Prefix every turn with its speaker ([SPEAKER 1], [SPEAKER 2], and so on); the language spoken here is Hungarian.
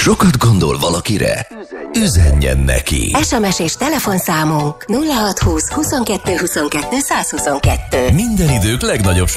[SPEAKER 1] Sokat gondol valakire? Üzenjen neki!
[SPEAKER 2] SMS és telefonszámunk 0620 22 22 122.
[SPEAKER 1] Minden idők legnagyobb